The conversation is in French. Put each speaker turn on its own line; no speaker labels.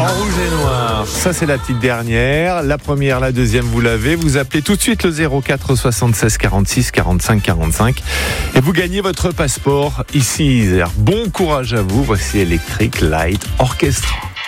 rouge et noir. Ça, c'est la petite dernière. La première, la deuxième, vous l'avez. Vous appelez tout de suite le 04 76 46 45 45 et vous gagnez votre passeport ici Isère. Bon courage à vous. Voici Electric Light Orchestra.